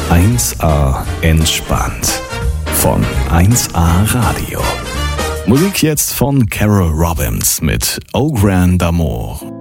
1A entspannt von 1A Radio. Musik jetzt von Carol Robbins mit Au Grand Amour.